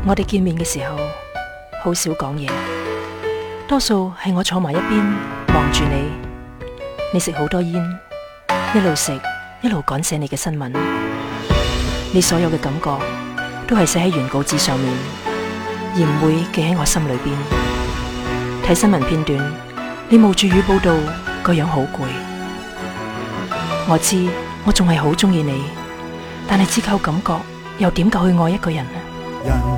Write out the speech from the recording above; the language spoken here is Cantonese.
我哋見面嘅時候，好少講嘢，多數係我坐埋一邊望住你，你食好多煙，一路食一路趕寫你嘅新聞，你所有嘅感覺都係寫喺原稿紙上面，而唔會記喺我心裏邊。睇新聞片段，你冒住雨報道，個樣好攰。我知我仲係好鍾意你，但係只靠感覺又點夠去愛一個人呢？